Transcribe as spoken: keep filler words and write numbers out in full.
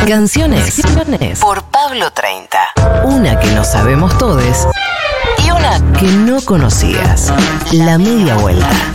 Canciones por Pablo treinta. Una que no sabemos todos y una que no conocías. La media vuelta.